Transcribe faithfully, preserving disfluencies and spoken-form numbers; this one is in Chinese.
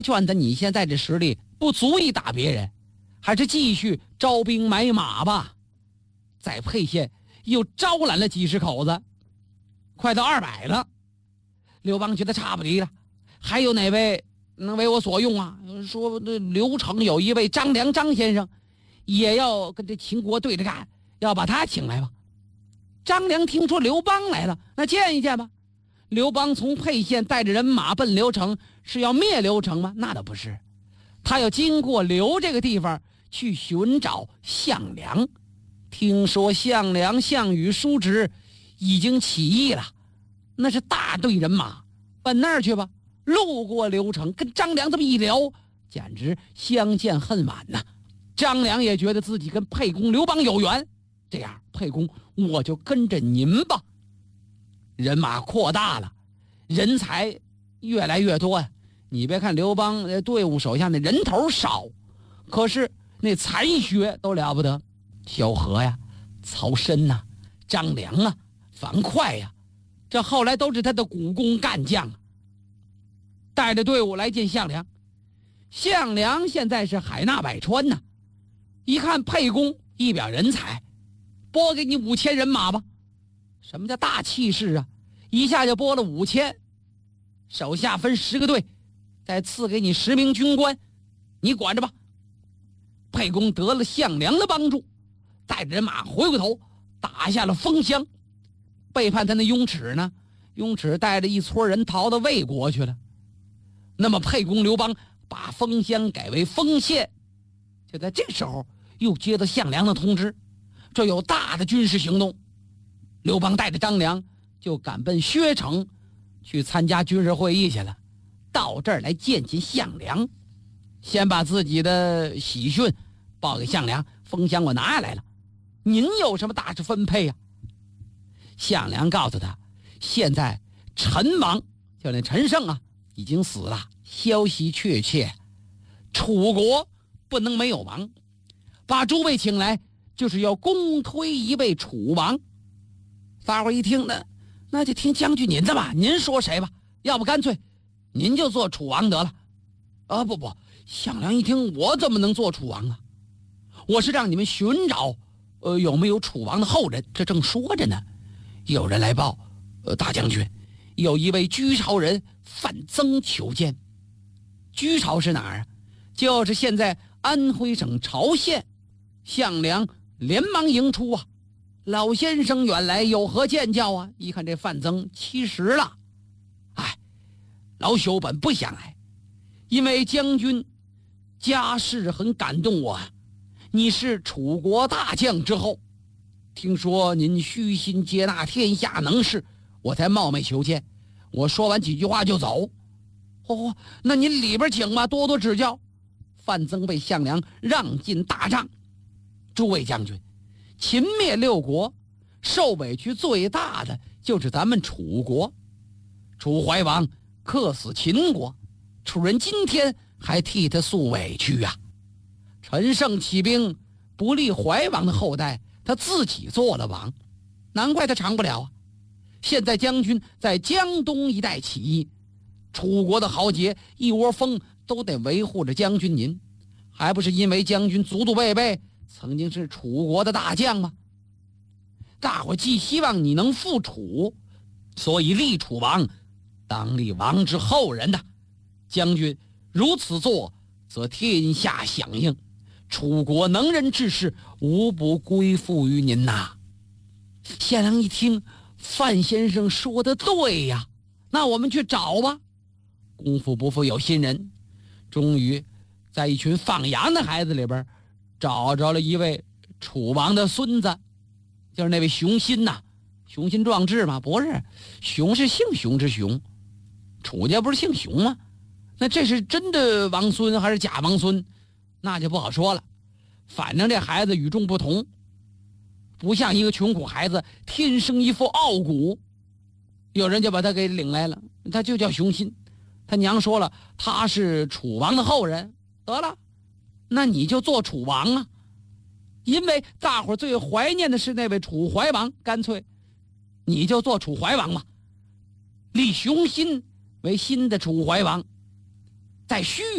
劝他，你现在这实力不足以打别人，还是继续招兵买马吧。在沛县又招揽了几十口子，快到二百了。刘邦觉得差不离了，还有哪位能为我所用啊？说这刘城有一位张良张先生，也要跟这秦国对着干，要把他请来吧。张良听说刘邦来了，那见一见吧。刘邦从沛县带着人马奔刘城，是要灭刘城吗？那倒不是，他要经过刘这个地方去寻找项梁。听说项梁、项羽、叔侄已经起义了，那是大队人马，奔那儿去吧。路过刘城，跟张良这么一聊，简直相见恨晚呐。张良也觉得自己跟沛公刘邦有缘，这样沛公我就跟着您吧。人马扩大了，人才越来越多呀。你别看刘邦队伍手下那人头少，可是那残血都了不得。萧何呀，曹参呐，张良啊，樊哙呀，这后来都是他的股肱干将啊。带着队伍来见项梁。项梁现在是海纳百川呐，一看沛公一表人才，拨给你五千人马吧。什么叫大气势啊？一下就拨了五千，手下分十个队，再赐给你十名军官，你管着吧。沛公得了项梁的帮助，带着人马回过头打下了封襄。背叛他那雍齿呢，雍齿带着一撮人逃到魏国去了。那么沛公刘邦把封襄改为封县，就在这时候又接到项梁的通知，这有大的军事行动。刘邦带着张良就赶奔薛城去参加军事会议去了，到这儿来见见项梁，先把自己的喜讯报给项梁。封襄我拿下来了，您有什么大事分配呀、啊？项梁告诉他，现在陈王就那陈胜啊已经死了，消息确切，楚国不能没有王，把诸位请来就是要公推一位楚王。大伙一听，那那就听将军您的吧，您说谁吧，要不干脆您就做楚王得了。啊不不，项梁一听，我怎么能做楚王啊？我是让你们寻找呃有没有楚王的后人。这正说着呢，有人来报，呃大将军，有一位居巢人范增求见。居巢是哪儿啊？就是现在安徽省巢县。项梁连忙迎出啊，老先生远来，有何见教啊？一看这范增七十了，哎，老朽本不想来，因为将军家世很感动我啊。你是楚国大将之后，听说您虚心接纳天下能士，我才冒昧求见。我说完几句话就走。哦，那您里边请吧，多多指教。范增被项梁让进大帐。诸位将军，秦灭六国，受委屈最大的就是咱们楚国。楚怀王克死秦国，楚人今天还替他诉委屈啊。陈胜起兵不立怀王的后代，他自己做了王，难怪他长不了啊。现在将军在江东一带起义，楚国的豪杰一窝蜂都得维护着将军您，还不是因为将军祖祖辈辈曾经是楚国的大将吗？大伙既希望你能复楚，所以立楚王，当立王之后人的。将军如此做，则天下响应，楚国能人志士无不归附于您呐。项梁一听，范先生说的对呀，那我们去找吧。功夫不负有心人，终于在一群放羊的孩子里边找着了一位楚王的孙子，就是那位熊心呐。雄心壮志嘛，不是，熊是姓熊之熊，楚家不是姓熊吗？那这是真的王孙还是假王孙，那就不好说了。反正这孩子与众不同，不像一个穷苦孩子天生一副傲骨。有人就把他给领来了，他就叫熊心。他娘说了，他是楚王的后人，得了，那你就做楚王啊。因为大伙最怀念的是那位楚怀王，干脆你就做楚怀王嘛，立熊心为新的楚怀王。在虚